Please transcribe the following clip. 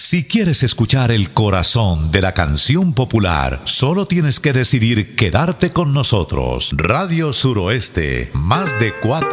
Si quieres escuchar el corazón de la canción popular, solo tienes que decidir quedarte con nosotros. Radio Suroeste, más de 4